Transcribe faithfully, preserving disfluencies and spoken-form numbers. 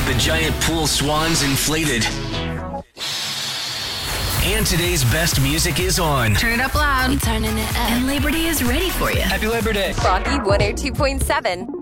The giant pool swans inflated. And today's best music is on. Turn it up loud. We turning it up. And Labor Day is ready for you. Happy Labor Day. Rocky one oh two point seven.